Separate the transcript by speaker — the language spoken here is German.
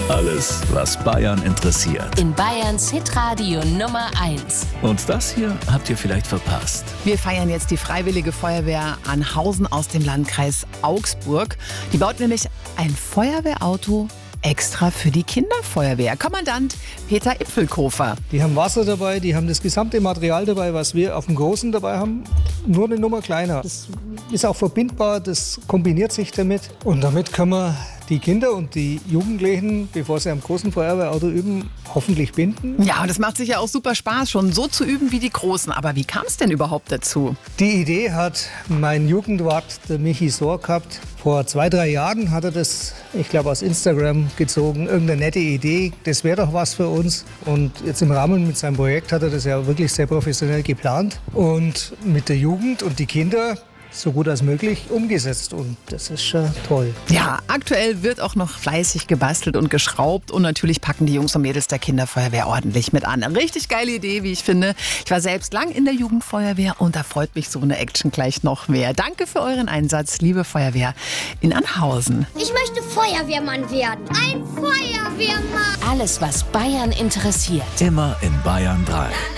Speaker 1: Alles, was Bayern interessiert.
Speaker 2: In Bayerns Hitradio Nummer 1.
Speaker 1: Und das hier habt ihr vielleicht verpasst.
Speaker 3: Wir feiern jetzt die Freiwillige Feuerwehr Anhausen aus dem Landkreis Augsburg. Die baut nämlich ein Feuerwehrauto extra für die Kinderfeuerwehr. Kommandant Peter Ipfelkofer.
Speaker 4: Die haben Wasser dabei, die haben das gesamte Material dabei, was wir auf dem Großen dabei haben, nur eine Nummer kleiner. Das ist auch verbindbar, das kombiniert sich damit. Und damit können wir die Kinder und die Jugendlichen, bevor sie am großen Feuerwehrauto üben, hoffentlich binden.
Speaker 3: Ja, und es macht sicher auch super Spaß, schon so zu üben wie die Großen. Aber wie kam es denn überhaupt dazu?
Speaker 4: Die Idee hat mein Jugendwart, der Michi Sohr, gehabt. Vor 2-3 Jahren hat er das, ich glaube, aus Instagram gezogen. Irgendeine nette Idee, das wäre doch was für uns. Und jetzt im Rahmen mit seinem Projekt hat er das ja wirklich sehr professionell geplant. Und mit der Jugend und die Kinder so gut als möglich umgesetzt. Und das ist schon toll.
Speaker 3: Ja, aktuell wird auch noch fleißig gebastelt und geschraubt. Und natürlich packen die Jungs und Mädels der Kinderfeuerwehr ordentlich mit an. Eine richtig geile Idee, wie ich finde. Ich war selbst lang in der Jugendfeuerwehr und da freut mich so eine Action gleich noch mehr. Danke für euren Einsatz, liebe Feuerwehr in Anhausen.
Speaker 5: Ich möchte Feuerwehrmann werden. Ein Feuerwehrmann.
Speaker 2: Alles, was Bayern interessiert.
Speaker 1: Immer in Bayern 3.